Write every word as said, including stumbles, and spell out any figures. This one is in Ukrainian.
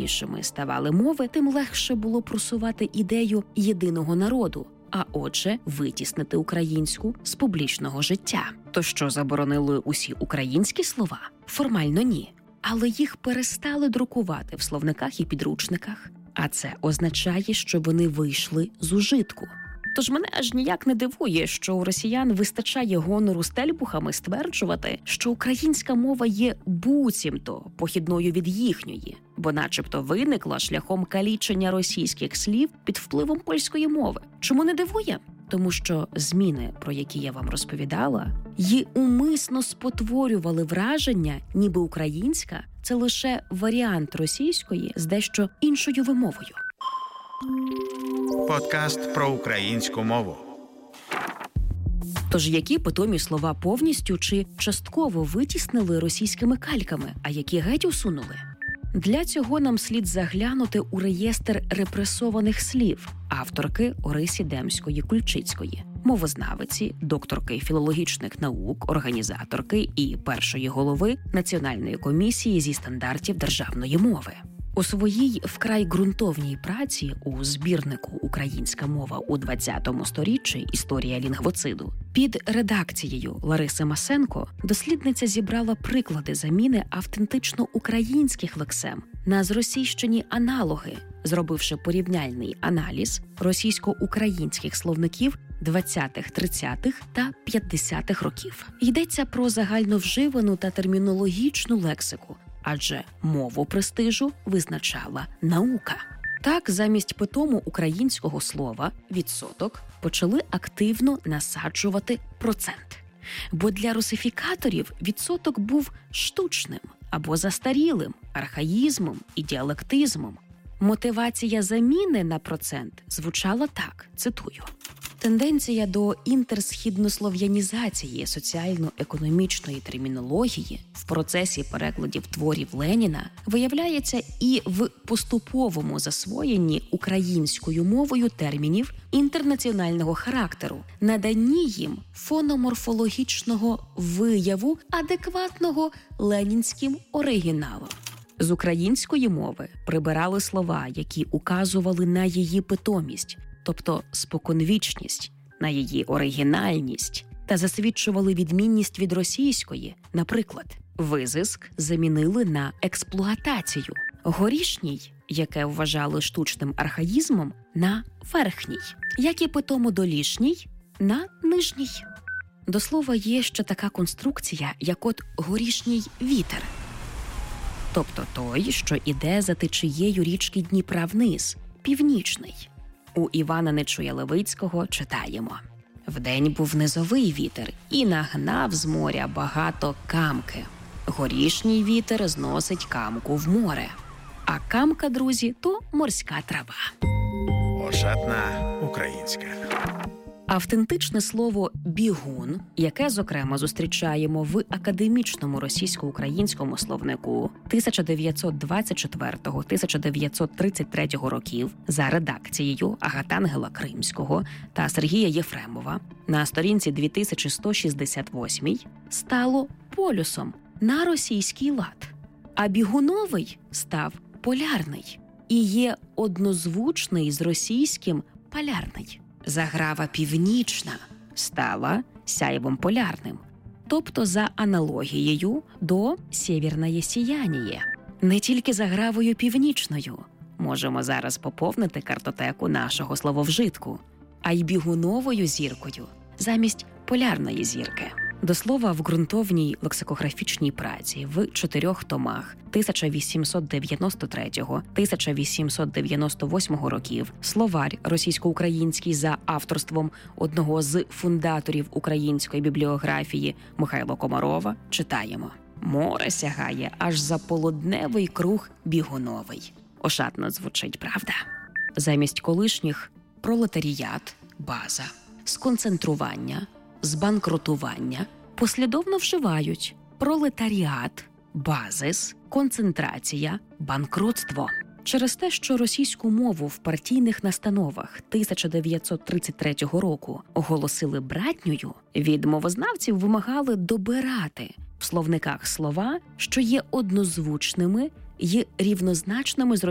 рівнішими ставали мови, тим легше було просувати ідею єдиного народу, а отже, витіснити українську з публічного життя. То що, заборонили усі українські слова? Формально ні. Але їх перестали друкувати в словниках і підручниках. А це означає, що вони вийшли з ужитку. Тож мене аж ніяк не дивує, що у росіян вистачає гонору стельбухами стверджувати, що українська мова є буцімто похідною від їхньої, бо начебто виникла шляхом калічення російських слів під впливом польської мови. Чому не дивує? Тому що зміни, про які я вам розповідала, її умисно спотворювали враження, ніби українська – це лише варіант російської з дещо іншою вимовою. Подкаст про українську мову. Тож які питомі слова повністю чи частково витіснили російськими кальками, а які геть усунули? Для цього нам слід заглянути у реєстр репресованих слів авторки Орисі Демської-Кульчицької, мовознавиці, докторки філологічних наук, організаторки і першої голови Національної комісії зі стандартів державної мови. У своїй вкрай ґрунтовній праці у збірнику «Українська мова у ХХ сторіччі. Історія лінгвоциду» під редакцією Лариси Масенко дослідниця зібрала приклади заміни автентично українських лексем на зросійщені аналоги, зробивши порівняльний аналіз російсько-українських словників двадцятих, тридцятих та п'ятдесятих років. Йдеться про загальновживану та термінологічну лексику, адже мову престижу визначала наука. Так, замість питому українського слова «відсоток» почали активно насаджувати «процент». Бо для русифікаторів відсоток був штучним або застарілим, архаїзмом і діалектизмом. Мотивація заміни на процент звучала так, цитую: «Тенденція до інтерсхіднослов'янізації соціально-економічної термінології в процесі перекладів творів Леніна виявляється і в поступовому засвоєнні українською мовою термінів інтернаціонального характеру, наданні їм фономорфологічного вияву, адекватного ленінським оригіналом». З української мови прибирали слова, які указували на її питомість, тобто споконвічність, на її оригінальність, та засвідчували відмінність від російської. Наприклад, визиск замінили на експлуатацію, горішній, яке вважали штучним архаїзмом, на верхній, як і питому долішній, на нижній. До слова, є ще така конструкція, як от горішній вітер. Тобто той, що іде за течією річки Дніпра вниз, північний. У Івана Нечуя-Левицького читаємо: «Вдень був низовий вітер і нагнав з моря багато камки. Горішній вітер зносить камку в море. А камка, друзі, то морська трава». Ошатна українська. Автентичне слово «бігун», яке, зокрема, зустрічаємо в академічному російсько-українському словнику тисяча дев'ятсот двадцять четвертого - тисяча дев'ятсот тридцять третього років за редакцією Агатангела Кримського та Сергія Єфремова на сторінці дві тисячі сто шістдесят восьмій, стало полюсом на російський лад, а бігуновий став полярний і є однозвучний з російським полярний. Заграва північна стала сяєвом полярним, тобто за аналогією до «сєвєрне сіяніє». Не тільки загравою північною можемо зараз поповнити картотеку нашого слововжитку, а й бігуновою зіркою замість полярної зірки. До слова, в ґрунтовній лексикографічній праці в чотирьох томах тисяча вісімсот дев'яносто третього - тисяча вісімсот дев'яносто восьмого років словарь російсько-український за авторством одного з фундаторів української бібліографії Михайла Комарова читаємо: «Море сягає аж за полудневий круг бігуновий». Ошатно звучить, правда? Замість колишніх пролетаріат, база, сконцентрування, збанкрутування послідовно вживають пролетаріат, базис, концентрація, банкрутство. Через те, що російську мову в партійних настановах тисяча дев'ятсот тридцять третього року оголосили братньою, від мовознавців вимагали добирати в словниках слова, що є однозвучними й рівнозначними з